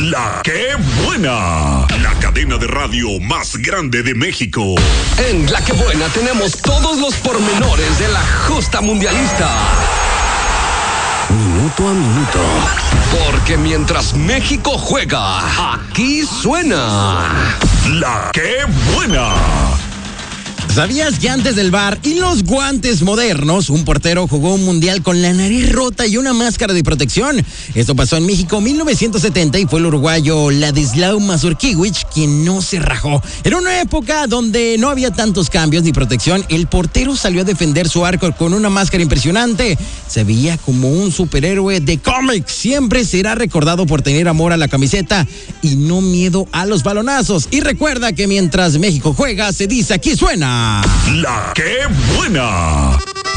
La que buena. La cadena de radio más grande de México. En La que buena tenemos todos los pormenores de la justa mundialista. Minuto a minuto. Porque mientras México juega, aquí suena La que buena. ¿Sabías que antes del VAR y los guantes modernos, un portero jugó un mundial con la nariz rota y una máscara de protección? Esto pasó en México 1970 y fue el uruguayo Ladislao Mazurkiewicz quien no se rajó. En una época donde no había tantos cambios ni protección, el portero salió a defender su arco con una máscara impresionante. Se veía como un superhéroe de cómics. Siempre será recordado por tener amor a la camiseta y no miedo a los balonazos. Y recuerda que mientras México juega, se dice aquí suena La que buena.